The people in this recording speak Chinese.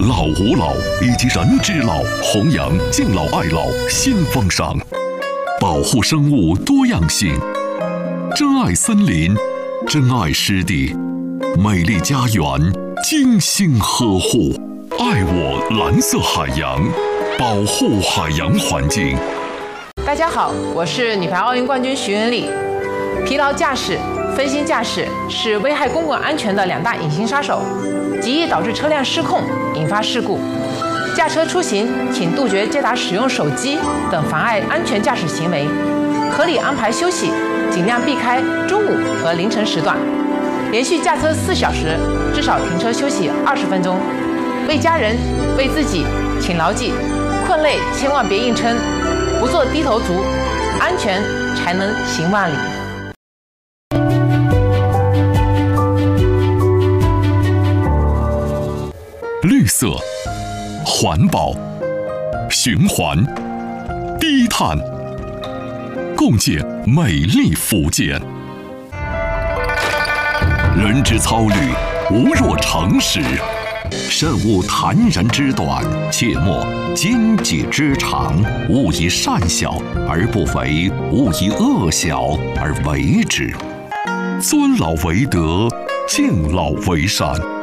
老吾老以及人之老，弘扬敬老爱老新风尚，保护生物多样性，珍爱森林，珍爱湿地，美丽家园精心呵护，爱我蓝色海洋，保护海洋环境。 大家好，我是女排奥运冠军徐文丽。疲劳驾驶、分心驾驶是危害公共安全的两大隐形杀手，极易导致车辆失控，引发事故。驾车出行，请杜绝接打使用手机等妨碍安全驾驶行为，合理安排休息，尽量避开中午和凌晨时段。连续驾车4小时，至少停车休息20分钟。为家人、为自己，请牢记：困累千万别硬撑，不做低头族，安全才能行万里。 绿色、环保、循环、低碳，共建美丽福建。人之操虑，无若诚实；慎勿谈人之短，切莫奸己之长。勿以善小而不为，勿以恶小而为之。尊老为德，敬老为善。